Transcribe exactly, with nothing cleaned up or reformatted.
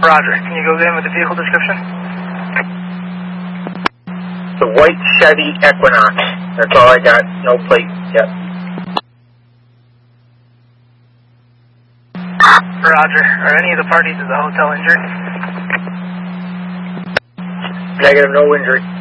Roger. Can you go again with the vehicle description? The white Chevy Equinox. That's all I got. No plate yet. Roger. Are any of the parties at the hotel injured? Negative, no injury.